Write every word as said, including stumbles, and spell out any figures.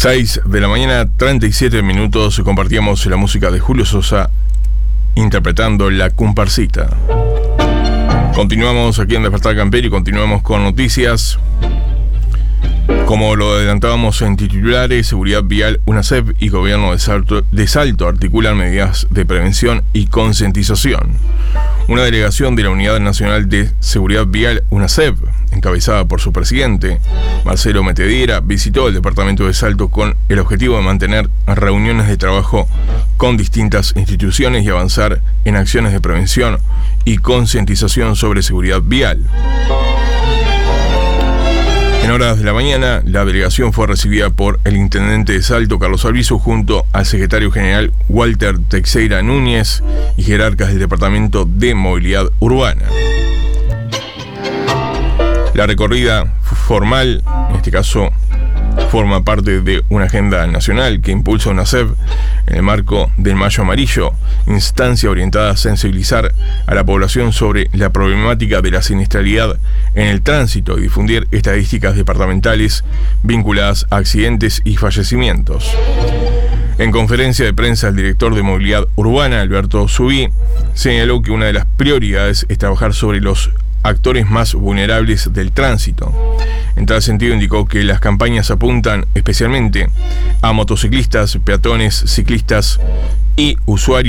seis de la mañana, treinta y siete minutos, compartíamos la música de Julio Sosa interpretando La Comparsita. Continuamos aquí en Despertar Campero y continuamos con noticias. Como lo adelantábamos en titulares, Seguridad Vial, UNACEP y Gobierno de Salto, de Salto articulan medidas de prevención y concientización. Una delegación de la Unidad Nacional de Seguridad Vial, UNACEP, encabezada por su presidente, Marcelo Metediera, visitó el departamento de Salto con el objetivo de mantener reuniones de trabajo con distintas instituciones y avanzar en acciones de prevención y concientización sobre seguridad vial. En horas de la mañana, la delegación fue recibida por el intendente de Salto, Carlos Albizu, junto al secretario general Walter Teixeira Núñez y jerarcas del Departamento de Movilidad Urbana. La recorrida formal, en este caso, forma parte de una agenda nacional que impulsa UNACEP en el marco del Mayo Amarillo, instancia orientada a sensibilizar a la población sobre la problemática de la siniestralidad en el tránsito y difundir estadísticas departamentales vinculadas a accidentes y fallecimientos. En conferencia de prensa, el director de Movilidad Urbana, Alberto Subí, señaló que una de las prioridades es trabajar sobre los actores más vulnerables del tránsito. En tal sentido, indicó que las campañas apuntan especialmente a motociclistas, peatones, ciclistas y usuarios